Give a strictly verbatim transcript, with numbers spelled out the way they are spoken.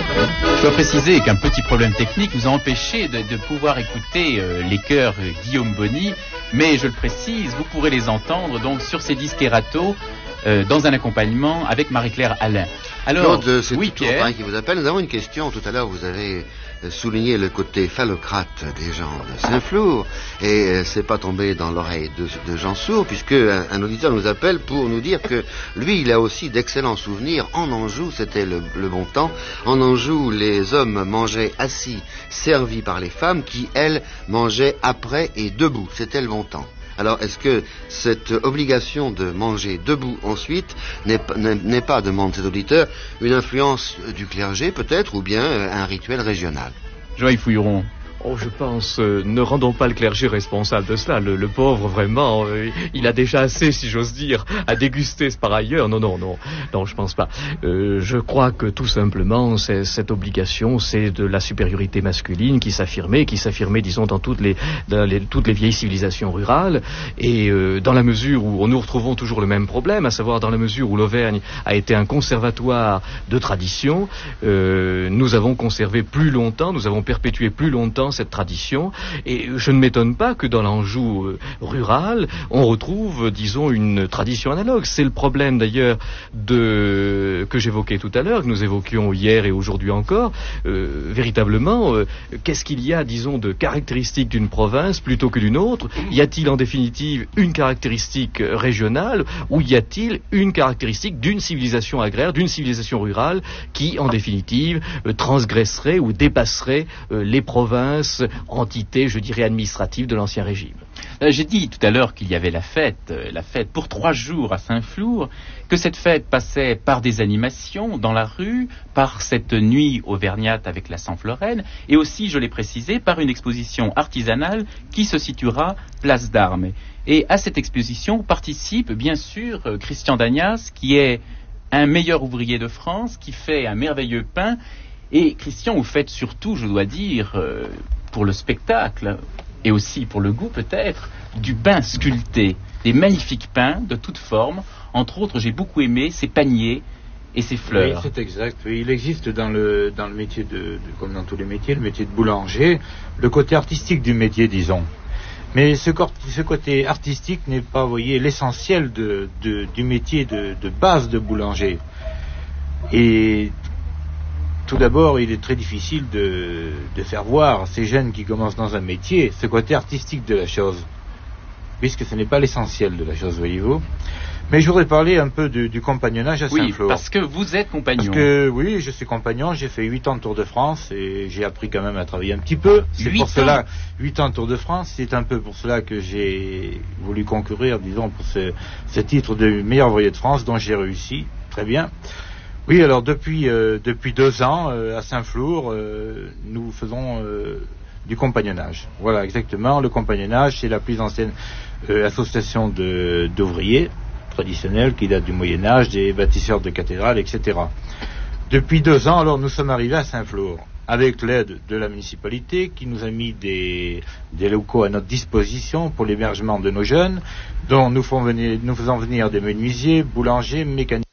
Je dois préciser qu'un petit problème technique nous a empêché de, de pouvoir écouter euh, les chœurs euh, Guillaume Bonny, mais je le précise, vous pourrez les entendre donc sur ces disques Erato euh, dans un accompagnement avec Marie-Claire Alain. Alors, Claude, c'est oui, toujours Pierre. qui vous appelle. Nous avons une question. Tout à l'heure, vous avez souligné le côté phallocrate des gens de Saint-Flour, et euh, c'est pas tombé dans l'oreille de, de Jean Sourd, puisque un, un auditeur nous appelle pour nous dire que lui, il a aussi d'excellents souvenirs. En Anjou, c'était le, le bon temps. En Anjou, les hommes mangeaient assis, servis par les femmes, qui elles mangeaient après et debout. C'était le bon temps. Alors, est-ce que cette obligation de manger debout ensuite n'est, n'est, n'est pas, demande cet auditeur, une influence du clergé peut-être, ou bien euh, un rituel régional? Joël Fouilleron. Oh, je pense, euh, ne rendons pas le clergé responsable de cela. Le, le pauvre, vraiment, euh, il a déjà assez, si j'ose dire, à déguster par ailleurs. Non, non, non, non, je pense pas. Euh, je crois que tout simplement, c'est, cette obligation, c'est de la supériorité masculine qui s'affirmait, qui s'affirmait, disons, dans toutes les, dans les, toutes les vieilles civilisations rurales. Et euh, dans la mesure où nous retrouvons toujours le même problème, à savoir dans la mesure où l'Auvergne a été un conservatoire de tradition, euh, nous avons conservé plus longtemps, nous avons perpétué plus longtemps cette tradition, et je ne m'étonne pas que dans l'Anjou euh, rural, on retrouve, disons, une tradition analogue. C'est le problème d'ailleurs de que j'évoquais tout à l'heure, que nous évoquions hier et aujourd'hui encore. Euh, véritablement, euh, qu'est-ce qu'il y a, disons, de caractéristique d'une province plutôt que d'une autre? Y a-t-il en définitive une caractéristique régionale, ou y a-t-il une caractéristique d'une civilisation agraire, d'une civilisation rurale qui, en définitive, euh, transgresserait ou dépasserait euh, les provinces, entité, je dirais, administrative de l'Ancien Régime. J'ai dit tout à l'heure qu'il y avait la fête, la fête pour trois jours à Saint-Flour, que cette fête passait par des animations dans la rue, par cette nuit auvergnate avec la Saint-Floraine, et aussi, je l'ai précisé, par une exposition artisanale qui se situera place d'Armes. Et à cette exposition participe, bien sûr, Christian Dagnas, qui est un meilleur ouvrier de France, qui fait un merveilleux pain. Et Christian, vous faites surtout, je dois dire, euh, pour le spectacle, et aussi pour le goût peut-être, du pain sculpté, des magnifiques pains de toutes formes. Entre autres, j'ai beaucoup aimé ces paniers et ces fleurs. Oui, c'est exact. Oui, il existe dans le, dans le métier, de, de, comme dans tous les métiers, le métier de boulanger, le côté artistique du métier, disons. Mais ce, ce côté artistique n'est pas, vous voyez, l'essentiel de, de, du métier de, de base de boulanger. Et tout d'abord, il est très difficile de, de faire voir à ces jeunes qui commencent dans un métier ce côté artistique de la chose, puisque ce n'est pas l'essentiel de la chose, voyez-vous. Mais je voudrais parler un peu du, du compagnonnage à Saint-Flour. Oui, parce que vous êtes compagnon. Parce que, oui, je suis compagnon, j'ai fait huit ans de Tour de France, et j'ai appris quand même à travailler un petit peu. C'est pour cela, huit ans de Tour de France, c'est un peu pour cela que j'ai voulu concourir, disons, pour ce, ce titre de meilleur ouvrier de France, dont j'ai réussi très bien. Oui, alors depuis euh, depuis deux ans euh, à Saint-Flour, euh, nous faisons euh, du compagnonnage. Voilà, exactement. Le compagnonnage, c'est la plus ancienne euh, association de, d'ouvriers traditionnels qui date du Moyen-Âge, des bâtisseurs de cathédrales, et cetera. Depuis deux ans, alors, nous sommes arrivés à Saint-Flour avec l'aide de la municipalité qui nous a mis des, des locaux à notre disposition pour l'hébergement de nos jeunes, dont nous, font venir, nous faisons venir des menuisiers, boulangers, mécaniciens.